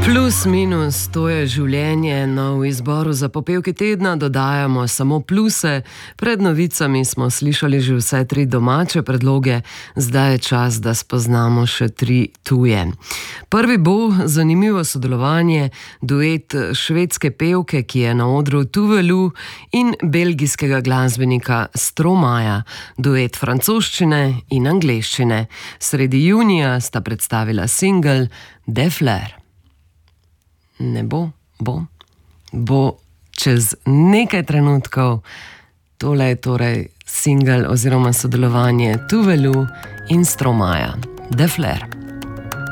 Plus, minus, to je življenje, no v izboru za popevke tedna dodajamo samo pluse. Pred novicami smo slišali že vse 3 domače predloge, zdaj je čas, da spoznamo še 3 tuje. Prvi bo zanimivo sodelovanje, duet švedske pevke, ki je na odru Tuvalu, in belgijskega glasbenika Stromaea, duet francoščine in angleščine. Sredi junija sta predstavila singel De Fleur. Ne bo čez nekaj trenutkov. Tole je torej singel oziroma sodelovanje Tuvalu in Stromaea, De Fleur.